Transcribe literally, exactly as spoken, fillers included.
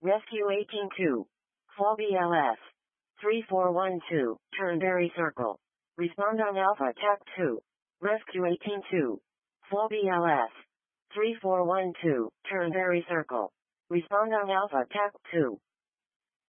Rescue eighteen two. Fall B L S. three four one two, Turnberry Circle. Respond on Alpha T A C two. Rescue eighteen two. Fall B L S. three four one two, Turnberry Circle. Respond on Alpha T A C two.